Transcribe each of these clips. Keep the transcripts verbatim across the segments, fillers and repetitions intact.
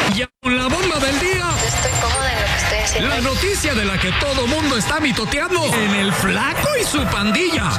Y con la bomba del día. Estoy cómoda en lo que estoy haciendo. La noticia de la que todo mundo está mitoteando. En el Flaco y su pandilla.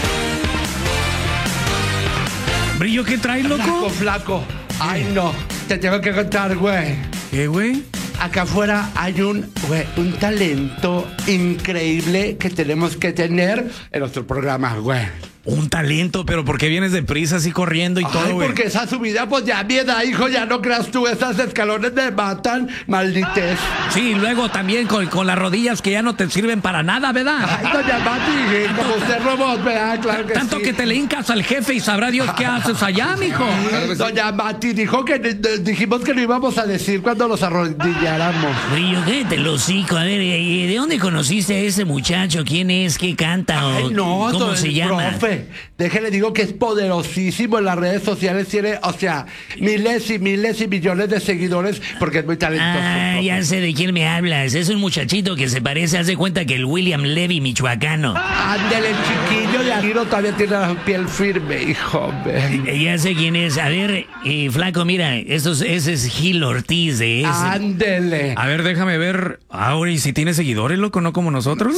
Brillo, ¿qué traes, loco? Flaco, flaco. Ay, no. Te tengo que contar, güey. ¿Qué, güey? Acá afuera hay un, güey, un talento increíble que tenemos que tener en nuestro programa, güey. Un talento, pero ¿por qué vienes deprisa así corriendo y Ay, todo, güey? porque esa subida, pues ya mi edad, hijo, ya no creas tú, esas escalones me matan, maldites. Sí, y luego también con, con las rodillas que ya no te sirven para nada, ¿verdad? Ay, doña Mati, como usted robot, ¿verdad? Claro que Tanto sí. que te le hincas al jefe y sabrá Dios qué haces allá, mijo. Doña Mati dijo que dijimos que no íbamos a decir cuando nos arrodilláramos. Brillo, cállate el hocico. A ver, ¿de dónde conociste a ese muchacho? ¿Quién es? ¿Qué canta? O Ay, no, ¿cómo don- se llama? Profe, déjele digo que es poderosísimo en las redes sociales. Tiene, o sea, miles y miles y millones de seguidores porque es muy talentoso. Ah, profe. ya sé de quién me hablas. Es un muchachito que se parece, haz de cuenta que el William Levy michoacano. Ándele, el chiquillo de Aguiro todavía tiene la piel firme, hijo. Ve. Eh, Ya sé quién es. A ver, eh, flaco, mira, eso es- ese es Gil Ortiz de ese. Ándele. A ver, déjame ver. Ahora, ¿y si tiene seguidores, loco? ¿No como nosotros?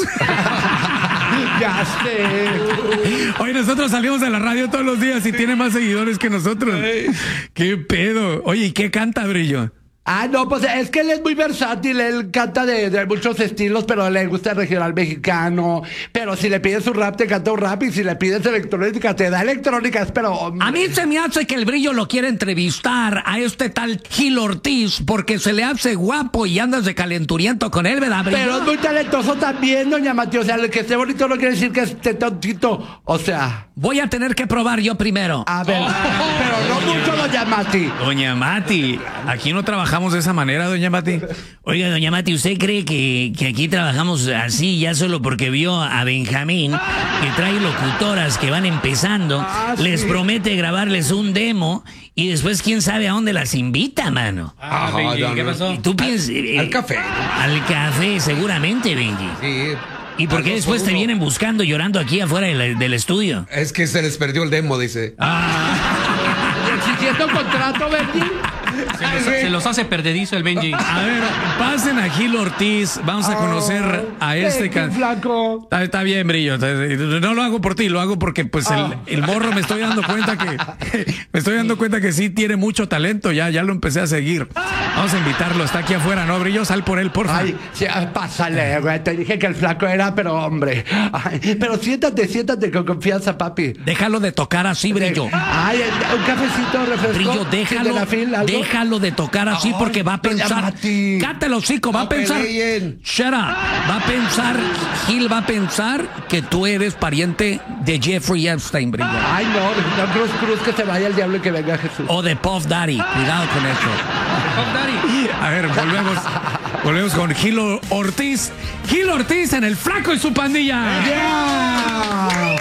Ya sé. Oye, nosotros salimos de la radio todos los días y tiene más seguidores que nosotros. ¿Qué pedo? Oye, ¿y qué canta, Brillo? Ah, no, pues es que él es muy versátil, él canta de, de muchos estilos, pero le gusta el regional mexicano. Pero si le pides un rap, te canta un rap, y si le pides electrónica, te da electrónica, pero... A mí se me hace que el Brillo lo quiere entrevistar a este tal Gil Ortiz porque se le hace guapo y andas de calenturiento con él, ¿verdad, Brillo? Pero es muy talentoso también, doña Mati. O sea, el que esté bonito no quiere decir que esté tontito. O sea, Voy a tener que probar yo primero. a ver, pero no mucho, doña Mati. Doña Mati, aquí no trabajamos de esa manera, doña Mati. Oiga, doña Mati, ¿usted cree que, que aquí trabajamos así ya solo porque vio a Benjamín, que trae locutoras que van empezando, Ah, les sí. promete grabarles un demo y después quién sabe a dónde las invita, mano? Ah, Benji, ¿qué pasó? ¿Y tú piensas? eh, Al café. Al café, seguramente, Benji. Sí. ¿Y por Al qué dos después por te uno. vienen buscando llorando aquí afuera del, del estudio? Es que se les perdió el demo, dice. Exigiendo contrato, Benji. Se los, se los hace perdedizo el Benji. A ver, pasen a Gil Ortiz. Vamos a conocer a este Benji, can... flaco. Está, está bien, Brillo. No lo hago por ti, lo hago porque pues el, el morro me estoy dando cuenta que me estoy dando cuenta que sí tiene mucho talento. Ya, ya lo empecé a seguir. Vamos a invitarlo. Está aquí afuera, ¿no, Brillo? Sal por él, porfa. Ay, sí, ah, pásale, güey. Te dije que el flaco era, pero hombre. Ay, pero siéntate, siéntate con confianza, papi. Déjalo de tocar así, Brillo. Ay, un cafecito, refresco. Brillo, sin déjalo, de la fila, ¿algo? déjalo de tocar así Ay, porque va a doña pensar. Mati. Cállate el hocico, va a No pensar. peleen. Shut up. Va a pensar, Gil va a pensar que tú eres pariente de Jeffrey Epstein, Brillo. Ay, no, no, Cruz Cruz, que se vaya el diablo y que venga Jesús. O de Puff Daddy. Cuidado con eso. Puff Daddy. A ver, volvemos. Volvemos con Gil Ortiz. Gil Ortiz en el Flaco y su pandilla. ¡Yeah!